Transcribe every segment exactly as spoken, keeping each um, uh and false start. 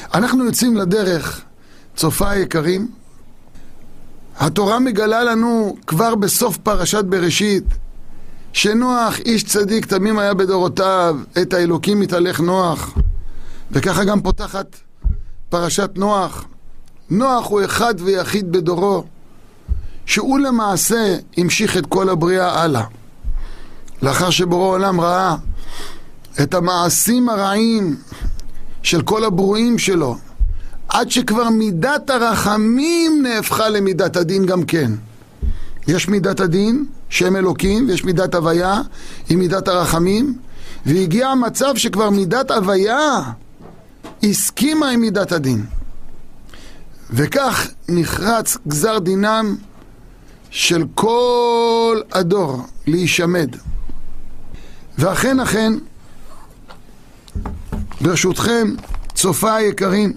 אנחנו יוצאים לדרך, צופה היקרים. התורה מגלה לנו כבר בסוף פרשת בראשית, שנוח איש צדיק תמים היה בדורותיו, את האלוקים מתהלך נוח. וככה גם פותחת פרשת נוח. נוח הוא אחד ויחיד בדורו, שהוא למעשה המשיך את כל הבריאה הלאה. לאחר שבורא עולם ראה את המעשים הרעים של כל הברואים שלו, עד שכבר מידת הרחמים נהפכה למידת הדין גם כן. יש מידת הדין, שם אלוקים, ויש מידת הוויה, היא מידת הרחמים, והגיע המצב שכבר מידת הוויה הסכימה עם מידת הדין. וכך נחרץ גזר דינם של כל הדור להישמד. ואכן אכן, ברשותכם, צופה היקרים,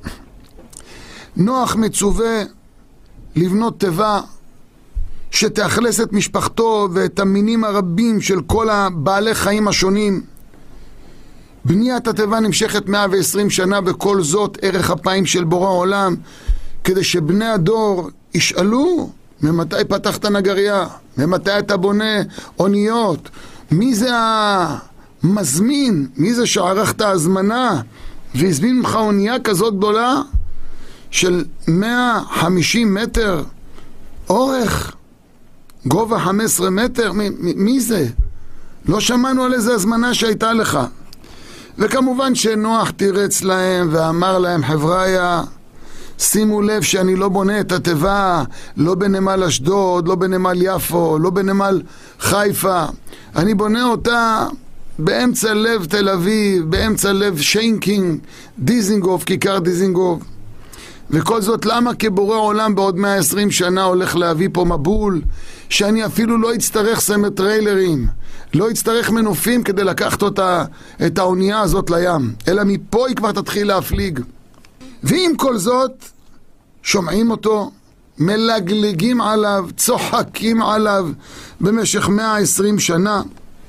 נוח מצווה לבנות תיבה שתאכלס את משפחתו ואת המינים הרבים של כל הבעלי חיים השונים. בניית התיבה נמשכת מאה ועשרים שנה, וכל זאת ערך אפיים של בורא עולם, כדי שבני הדור ישאלו, ממתי פתחת נגריה? ממתי אתה בונה אוניות? מי זה המזמין? מי זה שערך את ההזמנה והזמין ממך אונייה כזאת גדולה של מאה וחמישים מטר אורך, גובה חמישה עשר מטר? מי, מי, מי זה? לא שמענו על איזה הזמנה שהייתה לך. וכמובן שנוח תירץ להם ואמר להם, חבריה, שימו לב שאני לא בונה את התיבה לא בנמל אשדוד, לא בנמל יפו, לא בנמל חיפה. אני בונה אותה באמצע לב תל אביב, באמצע לב שיינקינג, דיזינגוף, כיכר דיזינגוף. וכל זאת למה? כבורא עולם בעוד מאה ועשרים שנה הולך להביא פה מבול, שאני אפילו לא אצטרך סמר טריילרים, לא אצטרך מנופים כדי לקחת אותה, את האונייה הזאת לים, אלא מפה היא כבר תתחיל להפליג. ועם כל זאת שומעים אותו, מלגלגים עליו, צוחקים עליו במשך מאה ועשרים שנה,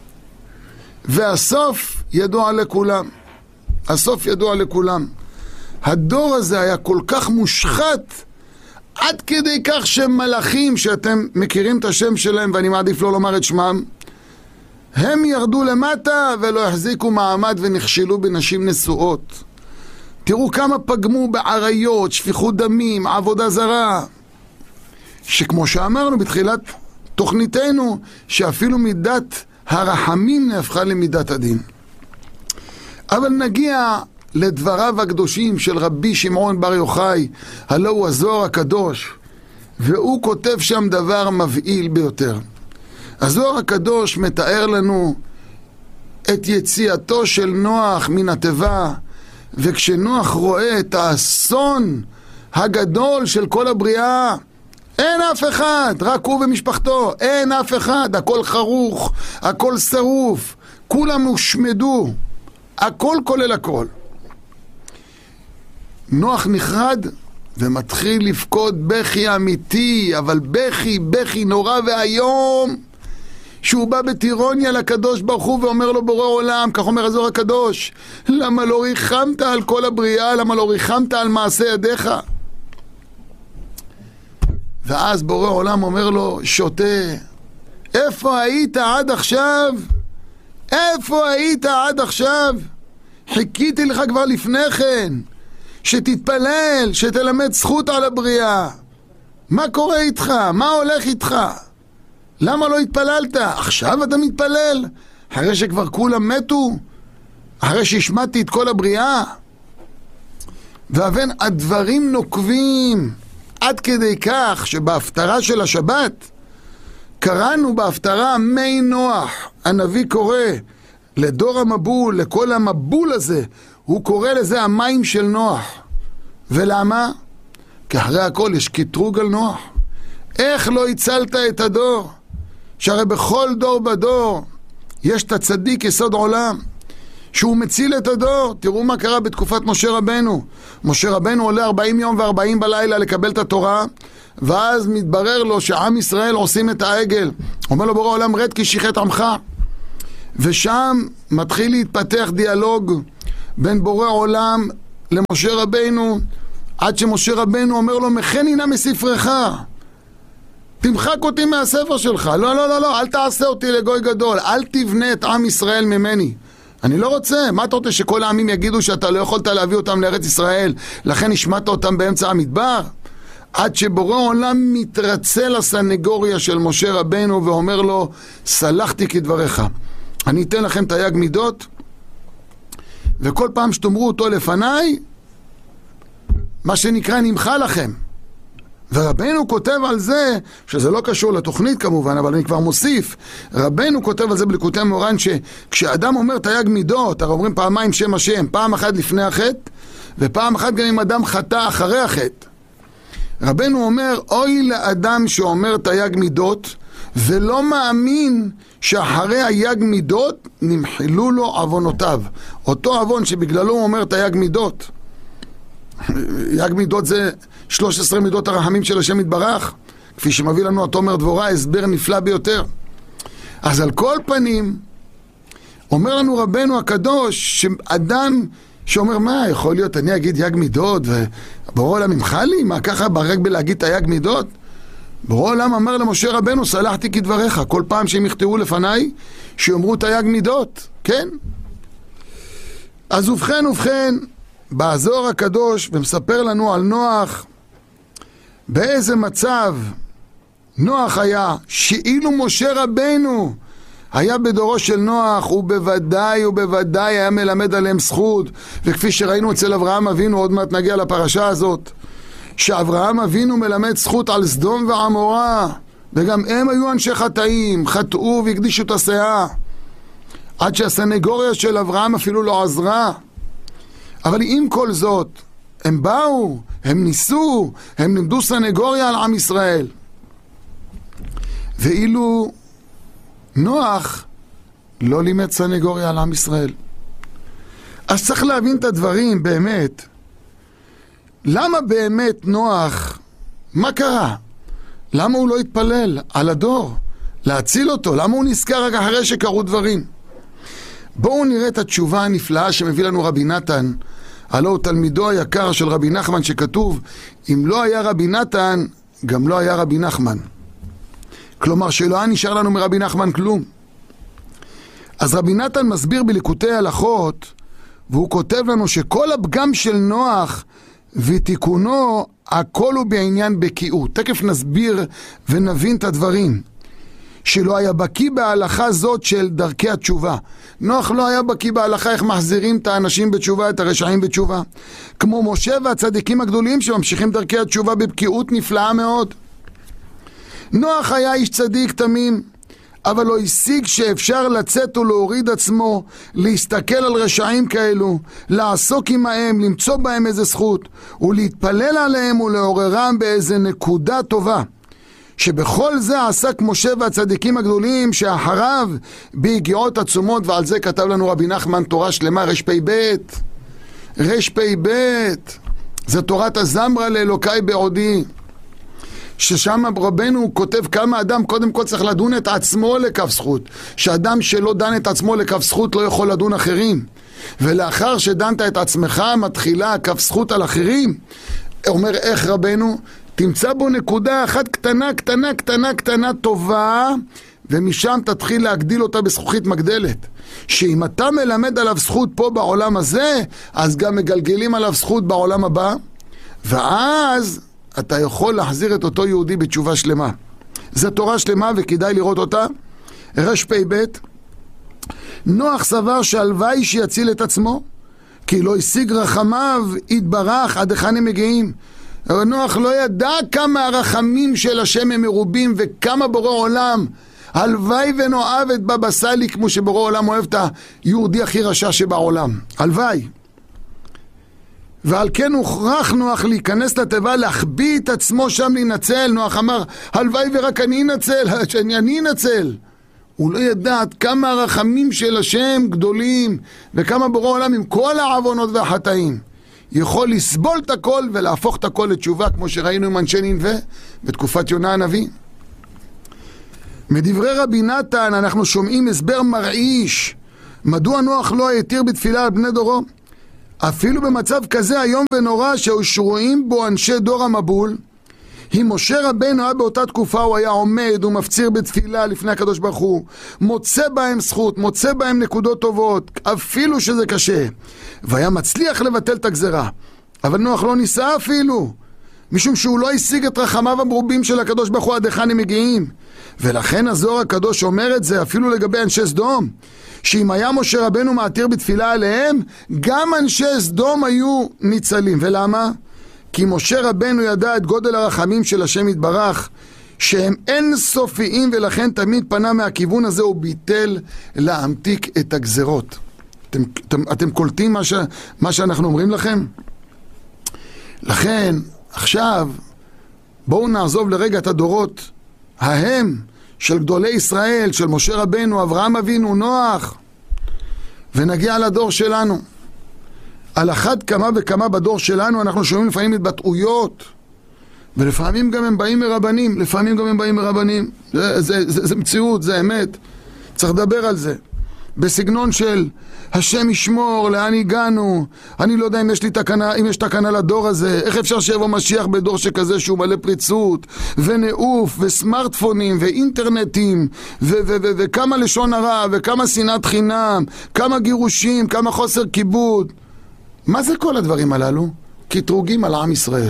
והסוף ידוע לכולם. הסוף ידוע לכולם. הדור הזה היה כל כך מושחת, עד כדי כך שמלאכים, שאתם מכירים את השם שלהם ואני מעדיף לא לומר את שמם, הם ירדו למטה ולא החזיקו מעמד ונכשלו בנשים נשואות. תראו כמה פגמו בעריות, שפיכות דמים, עבודה זרה, שכמו שאמרנו בתחילת תוכניתנו, שאפילו מידת הרחמים נהפכה למידת הדין. אבל נגיע לדבריו הקדושים של רבי שמעון בר יוחאי, הלא הוא הזוהר הקדוש, והוא כותב שם דבר מבהיל ביותר. הזוהר הקדוש מתאר לנו את יציאתו של נוח מן התיבה, וכשנוח רואה את האסון הגדול של כל הבריאה, אין אף אחד, רק הוא ומשפחתו, אין אף אחד, הכל חרוך, הכל שרוף, כולם הושמדו, הכל כולל הכל. נוח נחרד ומתחיל לפקוד בכי אמיתי, אבל בכי, בכי נורא והיום, שהוא בא בטירוניה לקדוש ברוך הוא ואומר לו, בורא עולם, כך אומר הזוהר הקדוש, למה לא ריחמת על כל הבריאה? למה לא ריחמת על מעשה ידיך? ואז בורא עולם אומר לו, שוטה, איפה היית עד עכשיו? איפה היית עד עכשיו? חיכיתי לך כבר לפני כן, שתתפלל, שתלמד זכות על הבריאה. מה קורה איתך? מה הולך איתך? למה לא התפללת? עכשיו אתה מתפלל? אחרי שכבר כולם מתו? אחרי שהשמעתי את כל הבריאה? ואבן הדברים נוקבים עד כדי כך שבהפטרה של השבת קראנו בהפטרה מי נוח. הנביא קורא לדור המבול, לכל המבול הזה, הוא קורא לזה המים של נוח. ולמה? כי אחרי הכל יש קטרוג על נוח. איך לא הצלת את הדור? שהרי בכל דור בדור יש את הצדיק יסוד עולם שהוא מציל את הדור. תראו מה קרה בתקופת משה רבנו. משה רבנו עולה ארבעים יום וארבעים בלילה לקבל את התורה, ואז מתברר לו שעם ישראל עושים את העגל. אומר לו בורא עולם, רד כי שיחת עמך. ושם מתחיל להתפתח דיאלוג בין בורא עולם למשה רבינו, עד שמשה רבינו אומר לו, מחני נא מספרך, תמחק אותי מהספר שלך, לא, לא, לא, לא, אל תעשה אותי לגוי גדול, אל תבנה את עם ישראל ממני. אני לא רוצה. מה אתה רוצה, שכל העמים יגידו שאתה לא יכולת להביא אותם לארץ ישראל, לכן השמעת אותם באמצע המדבר? עד שבורא עולם מתרצה לסנגוריה של משה רבינו ואומר לו, סלחתי כדבריך, אני אתן לכם תייג מידות, וכל פעם שתאמרו אותו לפניי, מה שנקרא נמחה לכם. ורבנו כותב על זה, שזה לא קשור לתוכנית כמובן, אבל אני כבר מוסיף, רבנו כותב על זה בליקוטי מורן, שכשאדם אומר תייג מידות, הרי אומרים פעמיים שם השם, פעם אחת לפני החטא, ופעם אחת גם אם אדם חטא אחרי החטא. רבנו אומר, אוי לאדם שאומר תייג מידות, ולא מאמין שאחרי היג מידות נמחלו לו עוונותיו. אותו עוון שבגללו הוא אומר תייג מידות. יג מידות זה שלוש עשרה מידות הרחמים של השם יתברך, כפי שמביא לנו התומר דבורה, הסבר נפלא ביותר. אז על כל פנים, אומר לנו רבנו הקדוש, שאדם שאומר, מה, יכול להיות, אני אגיד יג מידות, ובורא עולם ימחה לי? מה, ככה ברק בלהגיד את היג מידות? בורא עולם אמר למשה רבנו, סלחתי כדבריך, כל פעם שהם יכתבו לפניי, שיאמרו את היג מידות, כן? אז ובכן, ובכן, בזוהר הקדוש, ומספר לנו על נוח, באיזה מצב נוח היה, שאילו משה רבנו היה בדורו של נוח, הוא בוודאי ובוודאי היה מלמד עליהם זכות, וכפי שראינו אצל אברהם אבינו, עוד מעט נגיע לפרשה הזאת, שאברהם אבינו מלמד זכות על סדום ועמורה, וגם הם היו אנשי חטאים, חטאו והקדישו את הסאה, עד שהסנגוריה של אברהם אפילו לא עזרה. אבל עם כל זאת, הם באו, הם ניסו, הם לימדו סנגוריה על עם ישראל. ואילו נוח לא לימד סנגוריה על עם ישראל. אז צריך להבין את הדברים באמת. למה באמת נוח, מה קרה? למה הוא לא התפלל על הדור? להציל אותו? למה הוא נזכר רק אחרי שקרו דברים? בואו נראה את התשובה הנפלאה שמביא לנו רבי נתן, הלא הוא תלמידו היקר של רבי נחמן, שכתוב, אם לא היה רבי נתן, גם לא היה רבי נחמן. כלומר שלא היה נשאר לנו מרבי נחמן כלום. אז רבי נתן מסביר בליקוטי הלכות, והוא כותב לנו שכל הפגם של נוח ותיקונו, הכל הוא בעניין בקיאות. תכף נסביר ונבין את הדברים. שלא היה בקיא בהלכה זאת של דרכי התשובה. נוח לא היה בקיא בהלכה איך מחזירים את האנשים בתשובה, את הרשעים בתשובה. כמו משה והצדיקים הגדולים שממשיכים דרכי התשובה בבקיאות נפלאה מאוד. נוח היה איש צדיק תמים, אבל לא השיג שאפשר לצאת ולהוריד עצמו, להסתכל על רשעים כאלו, לעסוק עמהם, למצוא בהם איזה זכות, ולהתפלל עליהם ולעוררם באיזה נקודה טובה. שבכל זה עסק משה והצדיקים הגדולים שאחריו בהגיעות עצומות, ועל זה כתב לנו רבי נחמן תורה שלמה רשפי בית. רשפי בית זה תורת הזמרה לאלוקי בעודי, ששם רבנו כותב כמה אדם קודם כל צריך לדון את עצמו לכף זכות, שאדם שלא דן את עצמו לכף זכות לא יכול לדון אחרים, ולאחר שדנת את עצמך מתחילה כף זכות על אחרים. אומר איך רבנו? תמצא בו נקודה אחת קטנה קטנה קטנה קטנה טובה, ומשם תתחיל להגדיל אותה בזכוכית מגדלת, שאם אתה מלמד עליו זכות פה בעולם הזה, אז גם מגלגלים עליו זכות בעולם הבא, ואז אתה יכול להחזיר את אותו יהודי בתשובה שלמה. זו תורה שלמה וכדאי לראות אותה. רשפי בית, נוח סבר שהלוואי שיציל את עצמו, כי לא השיג רחמיו יתברך עד היכן הם מגיעים. נוח לא ידע כמה הרחמים של השם הם מרובים, וכמה בורא עולם הלוואי ונאהב את בבא סאלי כמו שבורא עולם אוהב את היהודי הכי רשע שבעולם. הלוואי. ועל כן הוכרח נוח להיכנס לתיבה, להחביא את עצמו שם להינצל. נוח אמר, הלוואי ורק אני אנצל, שאני אני אנצל. הוא לא ידע עד כמה הרחמים של השם גדולים, וכמה בורא עולם עם כל העוונות והחטאים יכול לסבול את הכל ולהפוך את הכל לתשובה, כמו שראינו עם אנשי נינווה בתקופת יונה הנביא. מדברי רבי נתן אנחנו שומעים הסבר מרעיש מדוע נוח לא התיר בתפילה על בני דורו. אפילו במצב כזה היום ונורא שרואים בו אנשי דור המבול, אם משה רבנו היה באותה תקופה, הוא היה עומד ומפציר בתפילה לפני הקדוש ברוך הוא, מוצא בהם זכות, מוצא בהם נקודות טובות, אפילו שזה קשה, והיה מצליח לבטל את הגזרה. אבל נוח לא ניסה אפילו, משום שהוא לא השיג את רחמיו המרובים של הקדוש ברוך הוא עד היכן הם מגיעים. ולכן הזוהר הקדוש אומר את זה אפילו לגבי אנשי סדום, שאם היה משה רבנו מעתיר בתפילה עליהם, גם אנשי סדום היו ניצלים. ולמה? כי משה רבנו ידע את גודל הרחמים של השם יתברך, שהם אין סופיים, ולכן תמיד פנה מהכיוון הזה וביטל להמתיק את הגזרות. אתם, אתם, אתם קולטים מה, ש, מה שאנחנו אומרים לכם? לכן עכשיו בואו נעזוב לרגע את הדורות ההם של גדולי ישראל, של משה רבנו, אברהם אבינו, נוח, ונגיע לדור שלנו. על אחת כמה וכמה בדור שלנו אנחנו שומעים לפעמים התבטאויות, ולפעמים גם הם באים מרבנים, לפעמים גם הם באים מרבנים. זה, זה, זה, זה מציאות, זה אמת. צריך לדבר על זה. בסגנון של השם ישמור, לאן הגענו, אני לא יודע אם יש לי תקנה, אם יש תקנה לדור הזה, איך אפשר שיבוא משיח בדור שכזה שהוא מלא פריצות ונעוף וסמארטפונים ואינטרנטים ו- ו- ו- וכמה לשון הרע וכמה שנאת חינם, כמה גירושים, כמה חוסר כיבוד. מה זה כל הדברים הללו? קטרוגים על עם ישראל.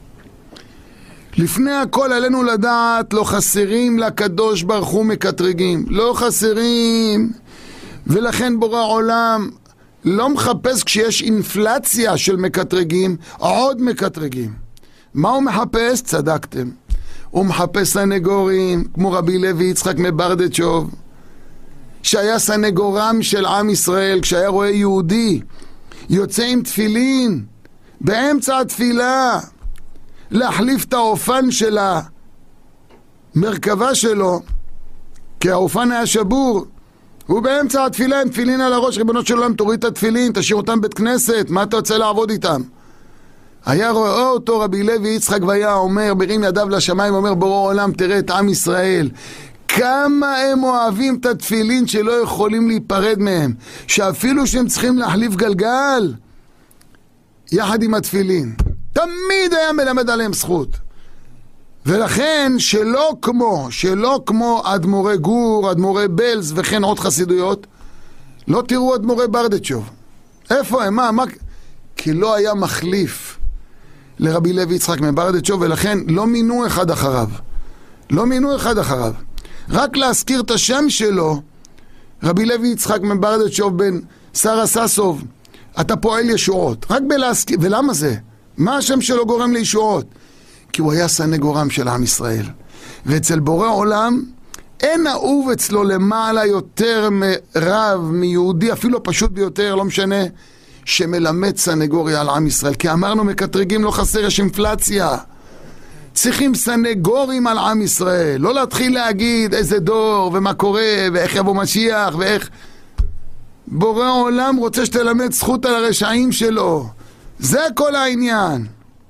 לפני הכל עלינו לדעת, לא חסרים לקדוש ברוך הוא מקטרגים, לא חסרים. ולכן בורא עולם לא מחפש כשיש אינפלציה של מקטרגים, עוד מקטרגים. מה הוא מחפש? צדקתם. הוא מחפש סנגורים, כמו רבי לוי יצחק מברדצ'וב, שהיה סנגורם של עם ישראל, כשהיה רואה יהודי יוצא עם תפילין באמצע התפילה להחליף את האופן של המרכבה שלו, כי האופן היה שבור, הוא באמצע התפילה עם תפילין על הראש, ריבונו של עולם תוריד את התפילין, תשאיר אותם בית כנסת, מה אתה רוצה לעבוד איתם? היה רואה אותו רבי לוי יצחק והיה אומר, מרים ידיו לשמיים, אומר בורא עולם תראה את עם ישראל, כמה הם אוהבים את התפילין שלא יכולים להיפרד מהם, שאפילו שהם צריכים להחליף גלגל יחד עם התפילין, תמיד היה מלמד עליהם זכות. ולכן שלא כמו, שלא כמו אדמו"רי גור, אדמו"רי בלז וכן עוד חסידויות, לא תראו אדמו"רי ברדצ'וב. איפה הם? מה? מה? כי לא היה מחליף לרבי לוי יצחק מברדצ'וב, ולכן לא מינו אחד אחריו. לא מינו אחד אחריו. רק להזכיר את השם שלו, רבי לוי יצחק מברדצ'וב בן שרה ססוב, אתה פועל ישועות. רק בלהזכיר, ולמה זה? מה השם שלו גורם לישועות? כי הוא היה סנגורם של עם ישראל. ואצל בורא עולם אין אהוב אצלו למעלה יותר מרב, מיהודי, אפילו פשוט ביותר, לא משנה, שמלמד סנגוריה על עם ישראל. כי אמרנו מקטרגים לא חסר, יש אינפלציה. צריכים סנגורים על עם ישראל. לא להתחיל להגיד איזה דור ומה קורה ואיך יבוא משיח ואיך... בורא עולם רוצה שתלמד זכות על הרשעים שלו. זה כל העניין.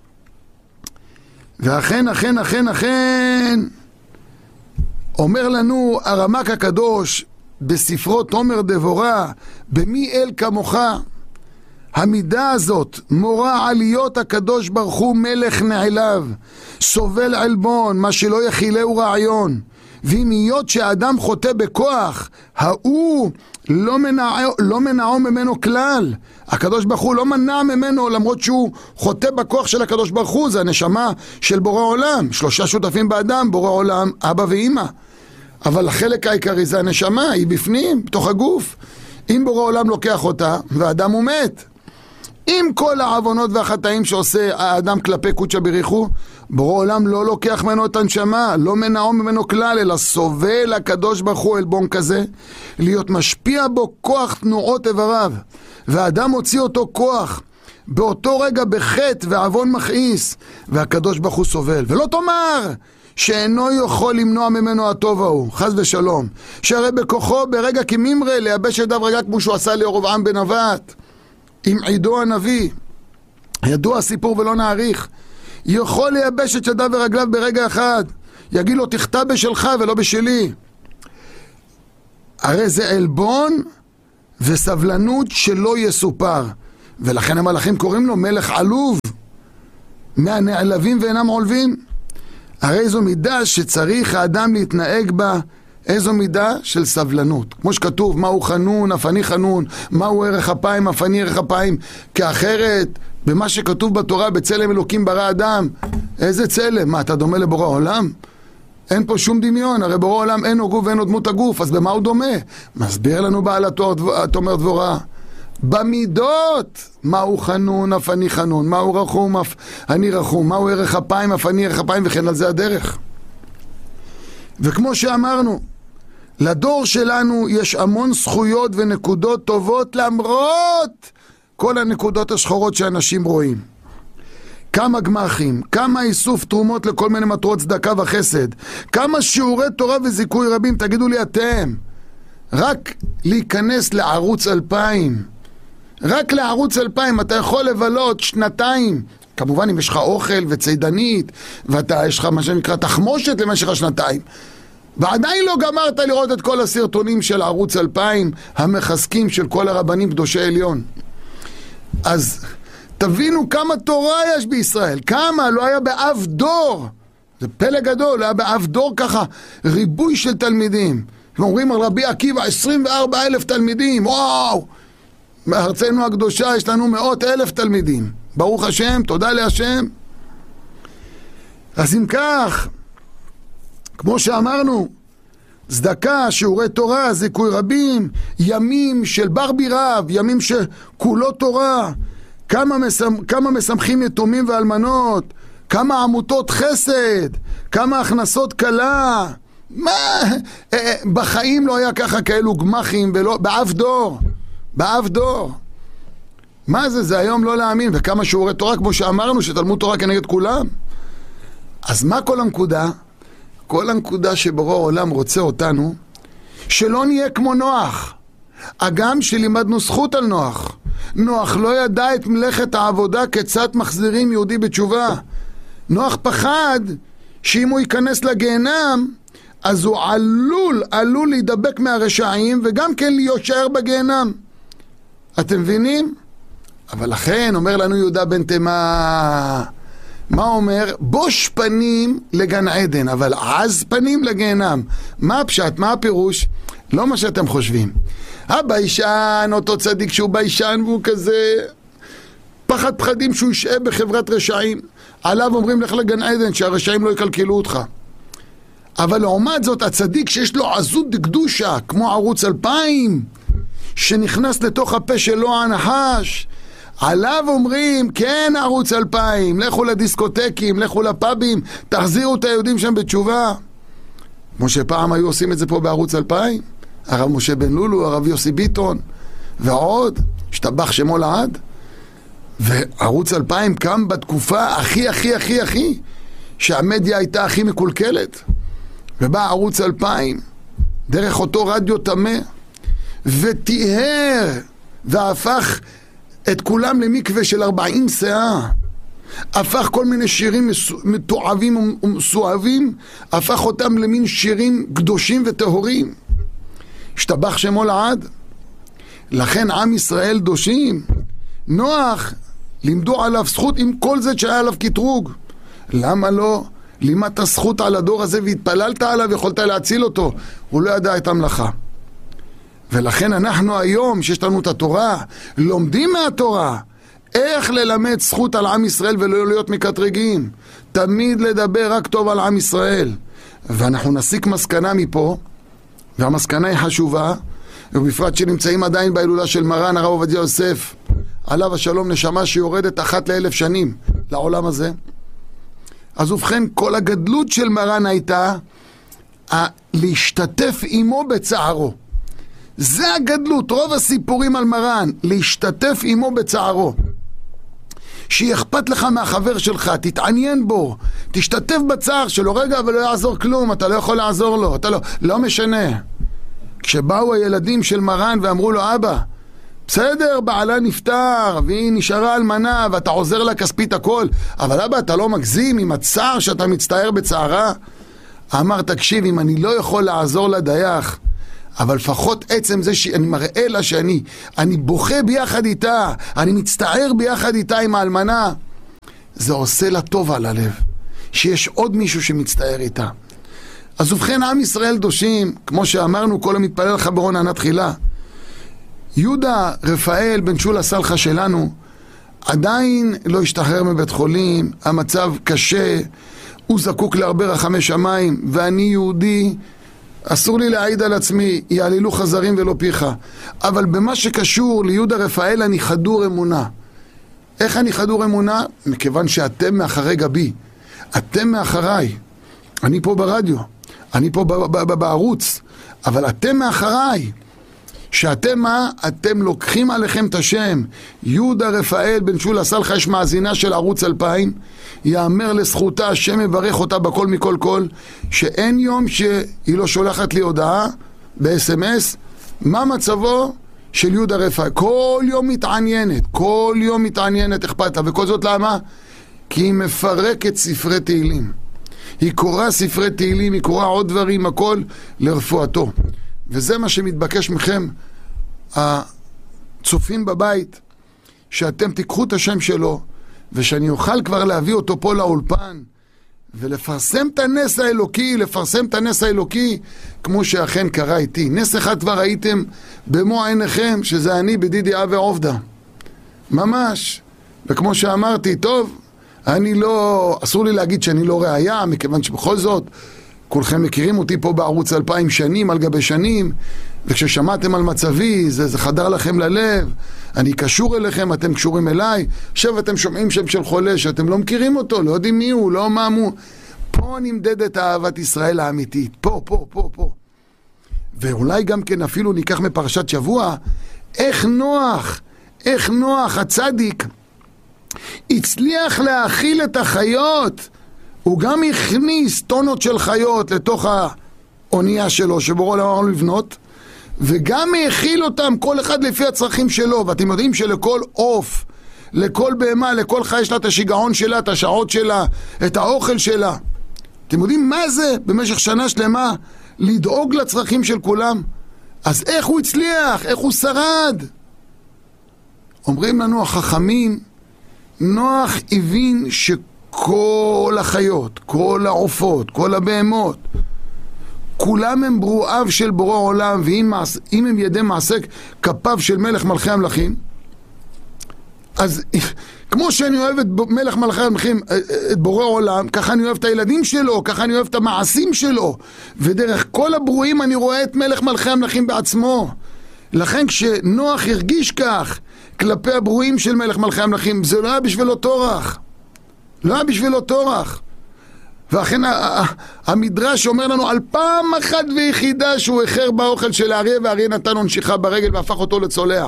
ואכן, אכן, אכן, אכן, אומר לנו הרמ"ק הקדוש בספרו תומר דבורה, במי אל כמוך, המידה הזאת מורה עליות הקדוש ברוך הוא מלך נעליו, סובל עלבון, מה שלא יכילהו רעיון, ואם היות שהאדם חוטא בכוח, ההוא לא מנעו, לא מנעו ממנו כלל. הקדוש ברוך הוא לא מנע ממנו, למרות שהוא חוטא בכוח של הקדוש ברוך הוא, זה הנשמה של בורא עולם. שלושה שותפים באדם, בורא עולם, אבא ואמא. אבל החלק העיקרי זה הנשמה, היא בפנים, בתוך הגוף. אם בורא עולם לוקח אותה, והאדם הוא מת. עם כל העוונות והחטאים שעושה האדם כלפי קודשא בריחו, בורא עולם לא לוקח ממנו את הנשמה, לא מנעו ממנו כלל, אלא סובל הקדוש ברוך הוא עלבון כזה, להיות משפיע בו כוח תנועות איבריו, והאדם הוציא אותו כוח, באותו רגע בחטא ועוון מכעיס, והקדוש ברוך הוא סובל. ולא תאמר שאינו יכול למנוע ממנו הטוב ההוא, חס ושלום, שהרי בכוחו ברגע כממרא לייבש ידיו רגע, כמו שהוא עשה לירבעם בן נבט עם עידו הנביא. ידוע הסיפור ולא נאריך, יכול לייבש את ידיו ורגליו ברגע אחד, יגיד לו תכתב בשלך ולא בשלי. הרי זה עלבון וסבלנות שלא יסופר, ולכן המלאכים קוראים לו מלך עלוב, מהנעלבים ואינם עולבים. הרי זו מידה שצריך האדם להתנהג בה, איזו מידה של סבלנות. כמו שכתוב, מהו חנון, אף אני חנון, מהו ערך אפיים, אף אני ערך אפיים. כי אחרת, במה שכתוב בתורה, בצלם אלוקים ברא אדם, איזה צלם? מה, אתה דומה לבורא עולם? אין פה שום דמיון, הרי בורא עולם אין לו גוף ואין לו דמות הגוף, אז במה הוא דומה? מסביר לנו בעל התומר דבורה. במידות, מהו חנון, אף אני חנון, מהו רחום, אף אני רחום, מהו ערך אפיים, אף אני ערך אפיים, וכן על זה הדרך. וכמו שאמרנו, לדור שלנו יש המון זכויות ונקודות טובות למרות כל הנקודות השחורות שאנשים רואים. כמה גמחים, כמה איסוף תרומות לכל מיני מטרות צדקה וחסד, כמה שיעורי תורה וזיכוי רבים, תגידו לי אתם, רק להיכנס לערוץ אלפיים, רק לערוץ אלפיים אתה יכול לבלות שנתיים, כמובן אם יש לך אוכל וציידנית, ואתה יש לך מה שנקרא תחמושת למשך השנתיים, ועדיין לא גמרת לראות את כל הסרטונים של ערוץ אלפיים המחזקים של כל הרבנים קדושי עליון. אז תבינו כמה תורה יש בישראל, כמה, לא היה באף דור, זה פלא גדול, לא היה באף דור ככה ריבוי של תלמידים. הם אומרים על רבי עקיבא עשרים וארבעה אלף תלמידים, וואו, בארצנו הקדושה יש לנו מאות אלף תלמידים, ברוך השם, תודה להשם. אז אם כך, כמו שאמרנו, צדקה, שיעורי תורה, זיכוי רבים, ימים של ברבי רב, ימים שכולו תורה, כמה, מסמ... כמה מסמכים יתומים ואלמנות, כמה עמותות חסד, כמה הכנסות קלה, מה? בחיים לא היה ככה כאלו גמחים, ולא... באף דור, באף דור. מה זה? זה היום לא להאמין, וכמה שיעורי תורה, כמו שאמרנו, שתלמוד תורה כנגד כולם. אז מה כל הנקודה? כל הנקודה שבורא העולם רוצה אותנו, שלא נהיה כמו נוח. הגם שלימדנו זכות על נוח. נוח לא ידע את מלאכת העבודה כיצד מחזירים יהודי בתשובה. נוח פחד שאם הוא ייכנס לגיהנם, אז הוא עלול, עלול להידבק מהרשעים וגם כן להישאר בגיהנם. אתם מבינים? אבל לכן אומר לנו יהודה בן תימה, מה אומר? בוש פנים לגן עדן, אבל עז פנים לגיהנם. מה הפשט? מה הפירוש? לא מה שאתם חושבים. הביישן, אותו צדיק שהוא ביישן והוא כזה פחד פחדים שהוא ישעה בחברת רשעים, עליו אומרים לך לגן עדן שהרשעים לא יקלקלו אותך. אבל לעומת זאת הצדיק שיש לו עזות דקדושה כמו ערוץ אלפיים שנכנס לתוך הפה שלו הנחש, עליו אומרים כן ערוץ אלפיים, לכו לדיסקוטקים, לכו לפאבים, תחזירו את היהודים שם בתשובה, כמו שפעם היו עושים את זה פה בערוץ אלפיים, הרב משה בן לולו, הרב יוסי ביטון ועוד, השתבח שמו לעד. וערוץ אלפיים קם בתקופה הכי הכי הכי הכי שהמדיה הייתה הכי מקולקלת, ובא ערוץ אלפיים דרך אותו רדיו תמה וטיהר והפך את כולם למקווה של ארבעים שאה, הפך כל מיני שירים מתועבים ומסואבים, הפך אותם למין שירים קדושים וטהורים, השתבח שמו לעד. לכן עם ישראל דושים. נוח לימדו עליו זכות עם כל זה שהיה עליו קטרוג. למה לא? לימדת זכות על הדור הזה והתפללת עליו, יכולת להציל אותו. הוא לא ידע את המלאכה. ולכן אנחנו היום שיש לנו את התורה, לומדים מהתורה איך ללמד זכות על עם ישראל ולא להיות מקטרגים, תמיד לדבר רק טוב על עם ישראל. ואנחנו נסיק מסקנה מפה, והמסקנה היא חשובה, ובפרט שנמצאים עדיין בהילולה של מרן הרב עובדיה יוסף עליו השלום, נשמה שיורדת אחת לאלף שנים לעולם הזה. אז ובכן, כל הגדלות של מרן הייתה להשתתף עמו בצערו. זה הגדלות, רוב הסיפורים על מרן, להשתתף עמו בצערו. שאכפת לך מהחבר שלך, תתעניין בו, תשתתף בצער שלו. רגע, אבל לא יעזור כלום, אתה לא יכול לעזור לו, אתה לא, לא משנה. כשבאו הילדים של מרן ואמרו לו, אבא, בסדר, בעלה נפטר והיא נשארה אלמנה ואתה עוזר לה כספית הכל, אבל אבא, אתה לא מגזים עם הצער שאתה מצטער בצערה? אמר, תקשיב, אם אני לא יכול לעזור לדייך, אבל לפחות עצם זה שאני מראה לה שאני אני בוכה ביחד איתה, אני מצטער ביחד איתה עם האלמנה, זה עושה לה טוב על הלב, שיש עוד מישהו שמצטער איתה. אז ובכן, עם ישראל דושים, כמו שאמרנו, כל המתפלל חברון ענה תחילה. יהודה רפאל בן שולה סלחה שלנו עדיין לא השתחרר מבית חולים, המצב קשה, הוא זקוק להרבה רחמי שמיים, ואני יהודי, אסור לי להעיד על עצמי, יעללו חזרים ולא פיך. אבל במה שקשור ליהודה רפאל אני חדור אמונה. איך אני חדור אמונה? מכיוון שאתם מאחרי גבי, אתם מאחריי, אני פה ברדיו, אני פה בערוץ, אבל אתם מאחריי. שאתם מה? אתם לוקחים עליכם את השם. יהודה רפאל בן שולה סלחה, יש מאזינה של ערוץ אלפיים, יאמר לזכותה, השם מברך אותה בכל מכל כל, שאין יום שהיא לא שולחת לי הודעה ב-אס אם אס מה מצבו של יהודה רפאל. כל יום מתעניינת, כל יום מתעניינת, אכפת לה. וכל זאת למה? כי היא מפרקת ספרי תהילים, היא קוראה ספרי תהילים, היא קוראה עוד דברים, הכל לרפואתו. וזה מה שמתבקש מכם, הצופים בבית, שאתם תיקחו את השם שלו, ושאני אוכל כבר להביא אותו פה לאולפן, ולפרסם את הנס האלוקי, לפרסם את הנס האלוקי, כמו שאכן קרה איתי. נס אחד כבר ראיתם במו עיניכם, שזה אני בדידי אבי עובדה. ממש. וכמו שאמרתי, טוב, אני לא, אסור לי להגיד שאני לא ראייה, מכיוון שבכל זאת, כולכם מכירים אותי פה בערוץ אלפיים שנים על גבי שנים, וכששמעתם על מצבי, זה, זה חדר לכם ללב, אני קשור אליכם, אתם קשורים אליי. עכשיו אתם שומעים שם של חולה שאתם לא מכירים אותו, לא יודעים מי הוא, לא מה הוא. פה נמדדת אהבת ישראל האמיתית, פה, פה, פה, פה. ואולי גם כן אפילו ניקח מפרשת שבוע, איך נוח, איך נוח הצדיק הצליח להאכיל את החיות, הוא גם הכניס טונות של חיות לתוך האונייה שלו שבורא לעולם לבנות, וגם האכיל אותם כל אחד לפי הצרכים שלו. ואתם יודעים שלכל עוף, לכל בהמה, לכל חיה יש לה את השיגעון שלה, את השעות שלה, את האוכל שלה. אתם יודעים מה זה במשך שנה שלמה לדאוג לצרכים של כולם? אז איך הוא הצליח? איך הוא שרד? אומרים לנו החכמים, נוח הבין שכל החיות, כל העופות, כל הבהמות, כולם הם ברואיו של בורא עולם, ואם הם ידי מעשה כפיו של מלך מלכי המלכים, אז כמו שאני אוהב את מלך מלכי המלכים, את בורא עולם, ככה אני אוהב את הילדים שלו, ככה אני אוהב את המעשים שלו, ודרך כל הברואים אני רואה את מלך מלכי המלכים בעצמו. לכן כשנוח הרגיש כך כלפי הברואים של מלך מלכי המלכים, זה לא היה בשבילו תורח, לא היה בשבילו תורח. ואכן המדרש אומר לנו על פעם אחת ויחידה שהוא איחר באוכל של האריה, והאריה נתן לו נשיכה ברגל והפך אותו לצולע.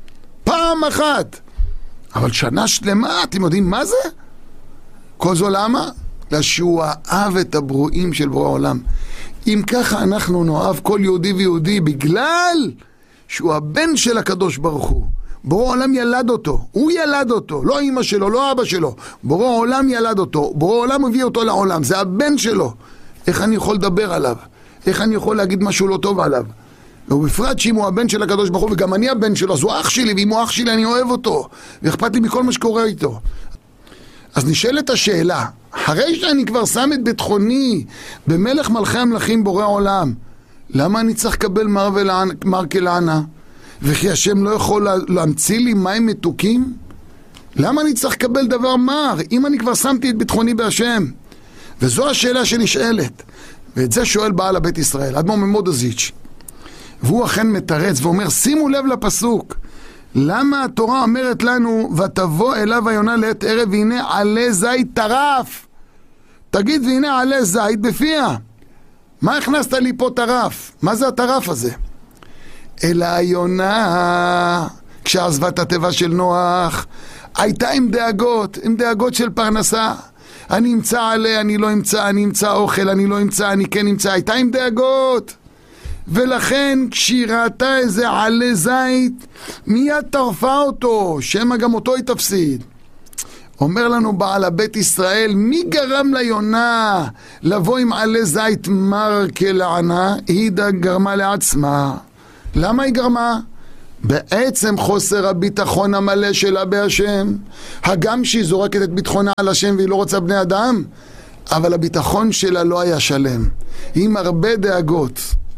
פעם אחת. אבל שנה שלמה, אתם יודעים מה זה? כל זו למה? שהוא אהב את הברואים של בורא העולם. אם ככה אנחנו נאהב כל יהודי ויהודי, בגלל שהוא הבן של הקדוש ברוך הוא. בורא העולם ילד אותו, הוא ילד אותו, לא אמא שלו, לא אבא שלו. בורא העולם ילד אותו, בורא העולם הביא אותו לעולם, זה הבן שלו. איך אני יכול לדבר עליו? איך אני יכול להגיד משהו לא טוב עליו? ובפרט שאם הוא הבן של הקדוש ברוך הוא, וגם אני הבן שלו, אז הוא אח שלי, ואם הוא אח שלי אני אוהב אותו, ואכפת לי מכל מה שקורה איתו. אז נשאלת השאלה, אחרי שאני כבר שם את ביטחוני במלך מלכי המלכים בורא עולם, למה אני צריך לקבל מר, ולענ... מר כלענה? וכי השם לא יכול להמציא לי מים מתוקים? למה אני צריך לקבל דבר מר אם אני כבר שמתי את ביטחוני בהשם? וזו השאלה שנשאלת, ואת זה שואל בעל הבית ישראל אדמו"ר ממודזיץ', והוא אכן מתרץ ואומר, שימו לב לפסוק, למה התורה אומרת לנו ותבוא אליו היונה לעת ערב והנה עלי זית טרף? תגיד והנה עלי זית בפיה. מה הכנסת לי פה טרף? מה זה הטרף הזה? אלא היונה כשעזבה את הטבע של נוח הייתה עם דאגות, עם דאגות של פרנסה. אני אמצא עליה, אני לא אמצא, אני אמצא אוכל, אני לא אמצא, אני כן אמצא. הייתה עם דאגות, ולכן כשהיא ראתה איזה עלי זית מיד טרפה אותו, שמא גם אותו היא תפסיד. אומר לנו בעל הבית ישראל, מי גרם ליונה לבוא עם עלי זית מר כלענה? היא גרמה לעצמה. למה היא גרמה? בעצם חוסר הביטחון המלא שלה בהשם. הגם שהיא זורקת את ביטחונה על השם והיא לא רוצה בני אדם, אבל הביטחון שלה לא היה שלם. היא עם הרבה דאגות.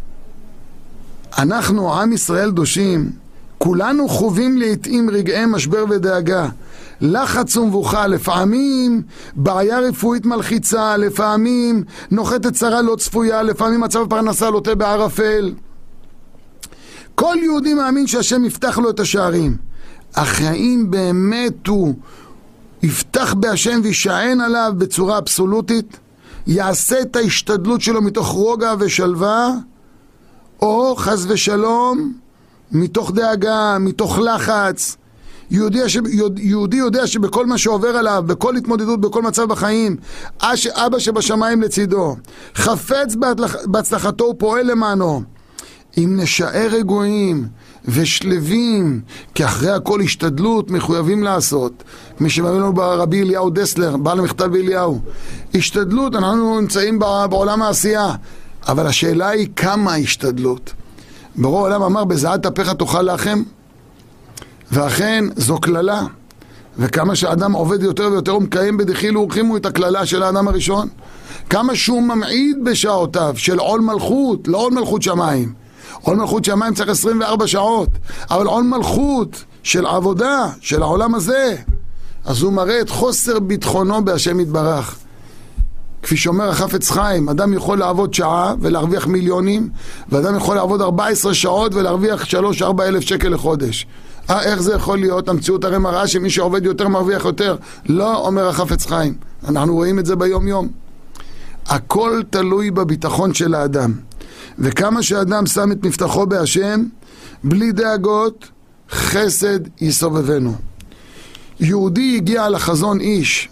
אנחנו, עם ישראל דושים, כולנו חווים לעתים רגעי משבר ודאגה. לחץ ומבוכה, לפעמים בעיה רפואית מלחיצה, לפעמים נוחתת צרה לא צפויה, לפעמים מצב הפרנסה לוטה בערפל. כל יהודי מאמין שהשם יפתח לו את השערים. אך האם באמת הוא יפתח בהשם וישען עליו בצורה אבסולוטית? יעשה את ההשתדלות שלו מתוך רוגע ושלווה, או חס ושלום מתוך דאגה, מתוך לחץ? יהודי, ש... יהודי יודע שבכל מה שעובר עליו, בכל התמודדות, בכל מצב בחיים, אבא שבשמיים לצידו, חפץ בהצלחתו ופועל למענו. אם נשאר רגועים ושלבים, כי אחרי הכל השתדלות מחויבים לעשות, כמו שמבין לנו ברבי אליהו דסלר, בעל המכתב אליהו, השתדלות, אנחנו נמצאים בעולם העשייה, אבל השאלה היא כמה השתדלות. ברור העולם אמר, בזעת אפיך תאכל לחם, ואכן זו כללה, וכמה שאדם עובד יותר ויותר ומקיים בדחילו ורחימו את הכללה של האדם הראשון, כמה שהוא ממעיד בשעותיו של עול מלכות, לא עול מלכות שמיים. עול מלכות שמיים צריך עשרים וארבע שעות, אבל עול מלכות של עבודה, של העולם הזה, אז הוא מראה את חוסר ביטחונו בהשם יתברך. כפי שאומר החפץ חיים, אדם יכול לעבוד שעה ולהרוויח מיליונים, ואדם יכול לעבוד ארבע עשרה שעות ולהרוויח שלוש ארבע אלף שקל לחודש. אה, איך זה יכול להיות? המציאות הרי מראה שמי שעובד יותר מרוויח יותר. לא, אומר החפץ חיים. אנחנו רואים את זה ביום יום. הכל תלוי בביטחון של האדם. וכמה שאדם שם את מבטחו בהשם, בלי דאגות, חסד יסובבנו. יהודי הגיע לחזון איש,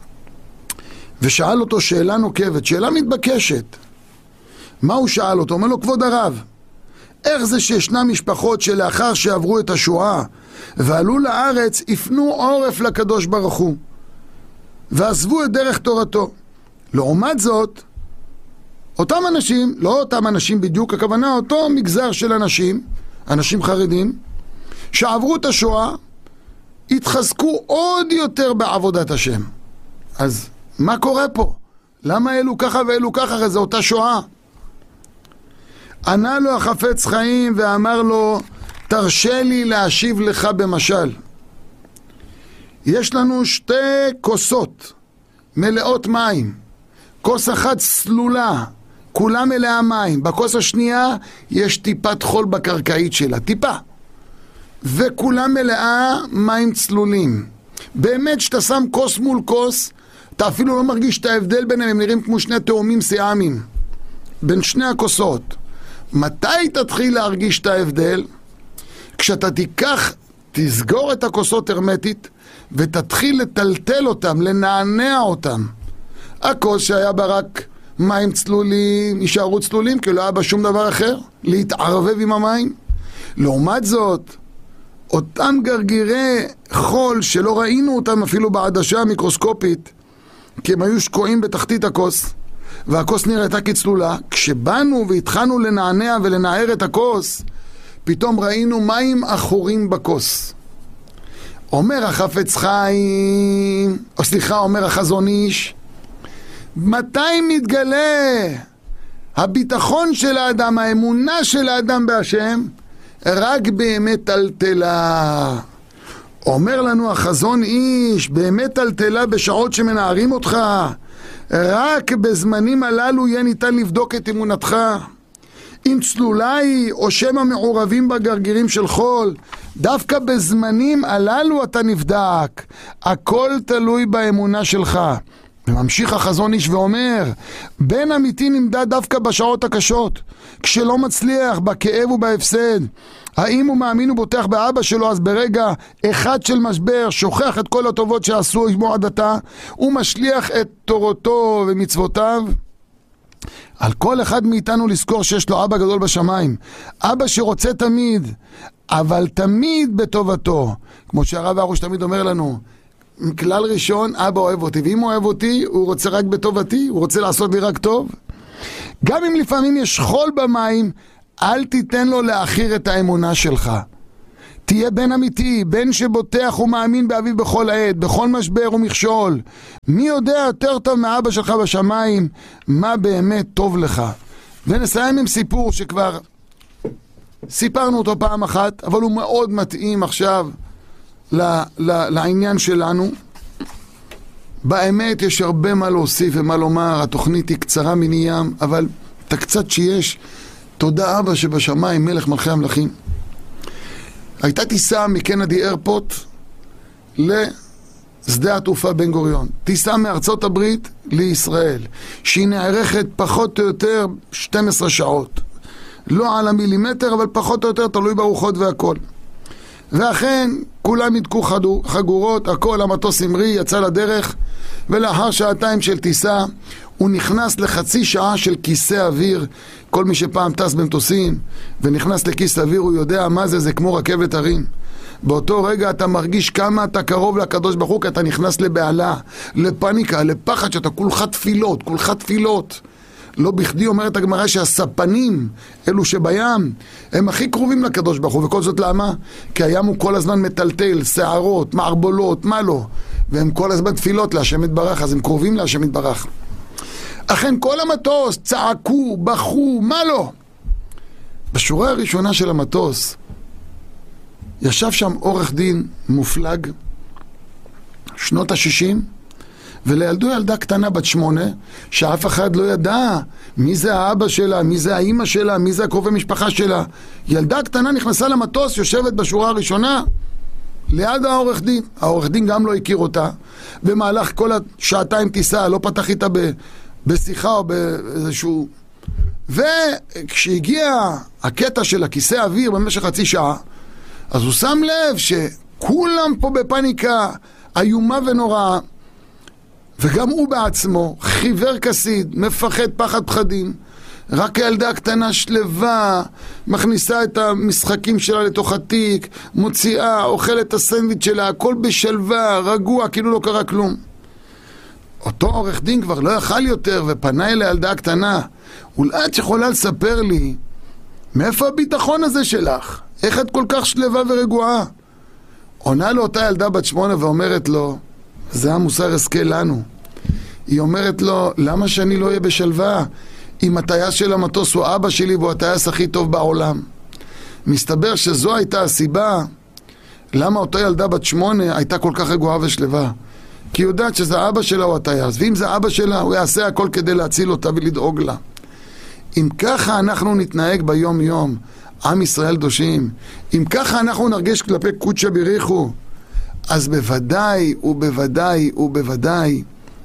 ושאל אותו שאלה נוקבת, שאלה מתבקשת. מה הוא שאל אותו? אומר לו, כבוד הרב, איך זה שישנם משפחות שלאחר שעברו את השואה ועלו לארץ, יפנו עורף לקדוש ברוך הוא ועזבו את דרך תורתו? לעומת זאת, אותם אנשים, לא אותם אנשים בדיוק, הכוונה אותו מגזר של אנשים, אנשים חרדים, שעברו את השואה, התחזקו עוד יותר בעבודת השם. אז מה קורה פה? למה אלו ככה ואלו ככה? הרי זה אותה שואה. ענה לו החפץ חיים ואמר לו, תרשה לי להשיב לך במשל. יש לנו שתי כוסות מלאות מים. כוס אחת סלולה, כולה מלאה מים. בכוס השנייה יש טיפת חול בקרקעית שלה, טיפה. וכולה מלאה מים צלולים. באמת שאתה שם כוס מול כוס, אתה אפילו לא מרגיש את ההבדל ביניהם, הם נראים כמו שני תאומים סיאמים. בין שני הכוסות. מתי תתחיל להרגיש את ההבדל? כשאתה תיקח, תסגור את הכוסות הרמטית, ותתחיל לטלטל אותם, לנענע אותם. הכוס שהיה בה רק מים צלולים, יישארו צלולים, כי לא היה בה שום דבר אחר, להתערבב עם המים. לעומת זאת, אותם גרגירי חול שלא ראינו אותם אפילו בעדשה המיקרוסקופית, כי הם היו שקועים בתחתית הכוס, והכוס נראיתה כצלולה, כשבאנו והתחלנו לנענע ולנער את הכוס, פתאום ראינו מים אחורים בכוס. אומר החפץ חיים, או סליחה, אומר החזון איש, מתי מתגלה הביטחון של האדם, האמונה של האדם בהשם? רק באמת טלטלה. אומר לנו החזון איש, באמת טלטלה בשעות שמנערים אותך, רק בזמנים הללו יהיה ניתן לבדוק את אמונתך. אם צלולה היא או שמא מעורבים בגרגירים של חול, דווקא בזמנים הללו אתה נבדק. הכל תלוי באמונה שלך. וממשיך החזון איש ואומר, בן אמיתי נמדד דווקא בשעות הקשות, כשלא מצליח, בכאב ובהפסד. האם הוא מאמין ובוטח באבא שלו, אז ברגע אחד של משבר שוכח את כל הטובות שעשו עמו עד עתה, הוא משליח את תורתו ומצוותיו. על כל אחד מאיתנו לזכור שיש לו אבא גדול בשמיים, אבא שרוצה תמיד, אבל תמיד בטובתו. כמו שהרב הראש תמיד אומר לנו, כלל ראשון, אבא אוהב אותי, ואם הוא אוהב אותי, הוא רוצה רק בטובתי, הוא רוצה לעשות לי רק טוב. גם אם לפעמים יש חול במים, אל תיתן לו להאחיר את האמונה שלך. תהיה בן אמיתי, בן שבוטח ומאמין באביו בכל עת, בכל משבר ומכשול. מי יודע יותר טוב מאבא שלך בשמיים, מה באמת טוב לך. ונסיים עם סיפור שכבר סיפרנו אותו פעם אחת, אבל הוא מאוד מתאים עכשיו ל, ל, לעניין שלנו. באמת יש הרבה מה להוסיף ומה לומר, התוכנית היא קצרה מני ים, אבל את הקצת שיש, תודה אבא שבשמיים, מלך מלכי המלכים. הייתה טיסה מקנדי איירפורט לשדה התעופה בן גוריון. טיסה מארצות הברית לישראל, שהיא נערכת פחות או יותר שתים עשרה שעות. לא על המילימטר, אבל פחות או יותר תלוי ברוחות והכל. ואכן, כולם ידקו חגורות, הכל, המטוס המריא, יצא לדרך, ולאחר שעתיים של טיסה, הוא נכנס לחצי שעה של כיסא אוויר. כל מי שפעם טס במטוסים ונכנס לכיס אוויר, הוא יודע מה זה, זה כמו רכבת הרים. באותו רגע אתה מרגיש כמה אתה קרוב לקדוש ברוך הוא, כי אתה נכנס לבעלה, לפניקה, לפחד, שאתה כולך תפילות, כולך תפילות. לא בכדי אומרת הגמרא שהספנים, אלו שבים, הם הכי קרובים לקדוש ברוך הוא. וכל זאת למה? כי הים הוא כל הזמן מטלטל, שערות, מערבולות, מה לא? והם כל הזמן תפילות להשם יתברך, אז הם קרובים להשם יתברך. אכן כל המטוס צעקו, בכו, מה לא? בשורה הראשונה של המטוס ישב שם עורך דין מופלג, שנות ה-שישים, ולילדו ילדה קטנה בת שמונה, שאף אחד לא ידע מי זה האבא שלה, מי זה האמא שלה, מי זה הקרובי משפחה שלה. ילדה קטנה נכנסה למטוס, יושבת בשורה הראשונה ליד העורך דין. העורך דין גם לא הכיר אותה, במהלך כל השעתיים טיסה לא פתח איתה ב... בשיחה או באיזשהו... וכשהגיע הקטע של הכיסא האוויר במשך חצי שעה, אז הוא שם לב שכולם פה בפניקה איומה ונוראה, וגם הוא בעצמו חיוור כסיד, מפחד פחד פחדים. רק הילדה הקטנה שלווה, מכניסה את המשחקים שלה לתוך התיק, מוציאה, אוכלת את הסנדוויץ' שלה, הכל בשלווה, רגוע, כאילו לא קרה כלום. אותו עורך דין כבר לא יכל יותר ופנה אל הילדה הקטנה. אולי את יכולה לספר לי מאיפה הביטחון הזה שלך? איך את כל כך שלווה ורגועה? עונה לו אותה ילדה בת שמונה ואומרת לו, זה המוסר השכל לנו. היא אומרת לו, למה שאני לא אהיה בשלווה? אם הטייס של המטוס הוא אבא שלי והוא הטייס הכי טוב בעולם. מסתבר שזו הייתה הסיבה למה אותה ילדה בת שמונה הייתה כל כך רגועה ושלווה. כי היא יודעת שזה אבא שלה או הטייס, ואם זה אבא שלה, הוא יעשה הכל כדי להציל אותה ולדאוג לה. אם ככה אנחנו נתנהג ביום יום, עם ישראל דושים, אם ככה אנחנו נרגש כלפי קודשא בריחו, אז בוודאי ובוודאי ובוודאי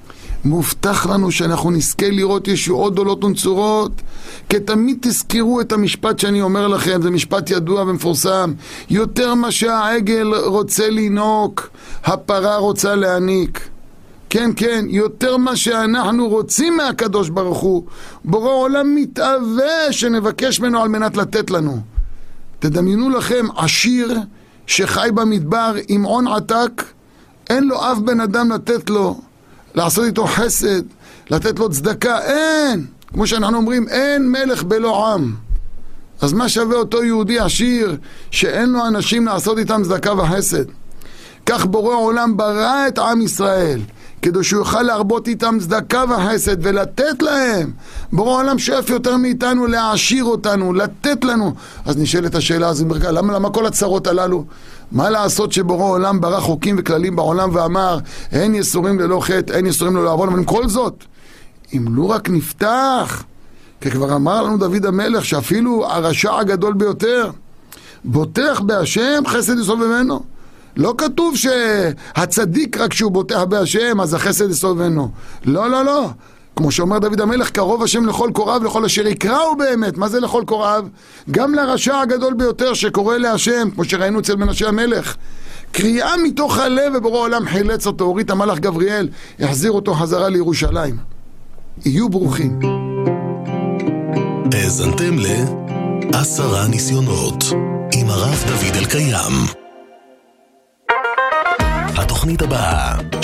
מובטח לנו שאנחנו נזכה לראות ישועות גדולות ונצורות. כי תמיד תזכרו את המשפט שאני אומר לכם, זה משפט ידוע ומפורסם, יותר מה שהעגל רוצה לינוק, הפרה רוצה להעניק. כן, כן, יותר מה שאנחנו רוצים מהקדוש ברוך הוא, בורא עולם מתאווה שנבקש ממנו על מנת לתת לנו. תדמיינו לכם עשיר שחי במדבר עם עון עתק, אין לו אף בן אדם לתת לו, לעשות איתו חסד, לתת לו צדקה, אין. כמו שאנחנו אומרים, אין מלך בלא עם. אז מה שווה אותו יהודי עשיר שאין לו אנשים לעשות איתם צדקה וחסד? כך בורא עולם ברא את עם ישראל, כדי שהוא יוכל להרבות איתם צדקה וחסד ולתת להם. בורא עולם שואף יותר מאיתנו להעשיר אותנו, לתת לנו. אז נשאלת השאלה הזו, למה, למה כל הצרות הללו? מה לעשות שבורא עולם ברא חוקים וכללים בעולם ואמר, אין יסורים ללא חטא, אין יסורים ללא עוון, אבל עם כל זאת, אם לא רק נפתח, כי כבר אמר לנו דוד המלך, שאפילו הרשע הגדול ביותר, בוטח בהשם חסד יסוב ממנו. לא כתוב שהצדיק רק שהוא בוטח בהשם, אז החסד יסוב ממנו. לא, לא, לא. כמו שאומר דוד המלך, קרוב השם לכל קוראיו, לכל אשר יקראו באמת. מה זה לכל קוראיו? גם לרשע הגדול ביותר שקורא להשם, כמו שראינו אצל מנשה המלך. קריאה מתוך הלב, ובורא עולם חילץ אותו, הוריד המלאך גבריאל, החזיר אותו חזרה לירושלים. יהיו ברוכים. האזנתם לעשרה ניסיונות עם הרב דוד אלקיים. התוכנית בתוכנית הבאה,